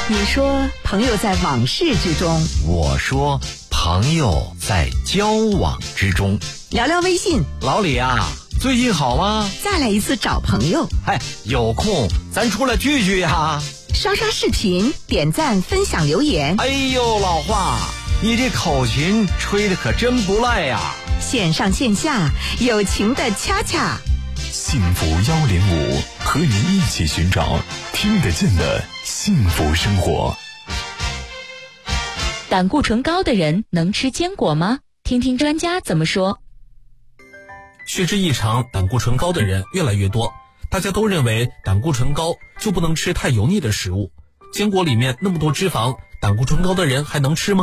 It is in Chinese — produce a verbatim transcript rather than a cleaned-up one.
你说朋友在往事之中， 我说朋友在交往之中。 聊聊微信， 老李啊，最近好吗？ 再来一次找朋友。 哎，有空咱出来聚聚呀。 刷刷视频，点赞分享留言。 哎呦，老华，你这口琴吹得可真不赖呀。 线上线下友情的恰恰。 幸福幺零五，和你一起寻找听得见的幸福生活。 胆固醇高的人能吃坚果吗？听听专家怎么说。 血脂异常、胆固醇高的人越来越多，大家都认为胆固醇高就不能吃太油腻的食物。坚果里面那么多脂肪，胆固醇高的人还能吃吗？